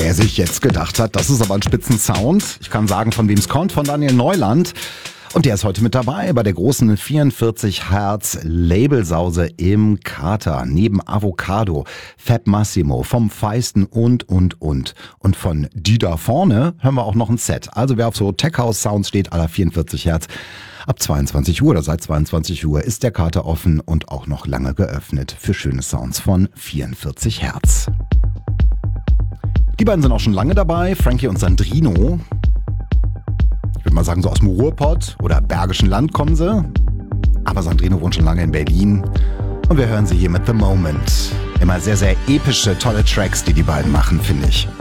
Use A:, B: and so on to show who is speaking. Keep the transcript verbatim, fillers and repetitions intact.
A: wer sich jetzt gedacht hat, das ist aber ein Spitzensound. Ich kann sagen, von wem es kommt, von Daniel Neuland. Und der ist heute mit dabei bei der großen vierundvierzig Hertz Labelsause im Kater. Neben Avocado, Fab Massimo, vom Feisten und, und, und. Und von die da vorne hören wir auch noch ein Set. Also wer auf so Tech House Sounds steht, à la vierundvierzig Hertz, ab zweiundzwanzig Uhr oder seit zweiundzwanzig Uhr ist der Kater offen und auch noch lange geöffnet für schöne Sounds von vierundvierzig Hertz. Die beiden sind auch schon lange dabei, Frankie und Sandrino. Ich würde mal sagen, so aus dem Ruhrpott oder Bergischen Land kommen sie. Aber Sandrino wohnt schon lange in Berlin. Und wir hören sie hier mit The Moment. Immer sehr, sehr epische, tolle Tracks, die die beiden machen, finde ich.